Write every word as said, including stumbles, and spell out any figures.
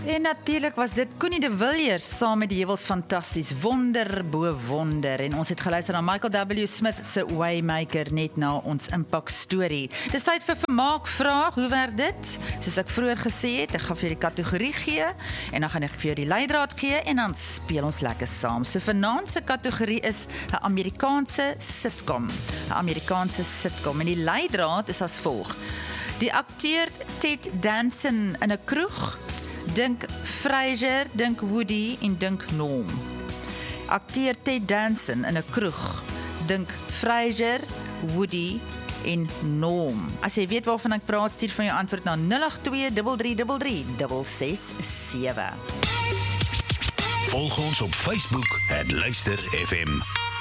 En natuurlijk was dit Connie de Villiers saam met die Heuwels fantasties, wonder bo wonder. En ons het geluister na Michael W. Smith se Waymaker net na ons impact story. Dis tyd vir vermaak vraag, hoe werk dit? Soos ek vroeër gesê het, ek gaan vir die kategorie gee en dan gaan ek vir jou die leidraad gee en dan speel ons lekker saam. So vanaand se kategorie is 'n Amerikaanse sitcom. 'n Amerikaanse sitcom en die leidraad is as volg. Die akteur Ted Danson in 'n kroeg, dink Frasier, dink Woody en dink Norm. Akteur Ted Danson in 'n kroeg, dink Frasier, Woody en Norm. As jy weet waarvan ek praat, stuur van jou antwoord na nul agt twee drie drie drie drie ses ses sewe. Volg ons op Facebook, het Luister F M.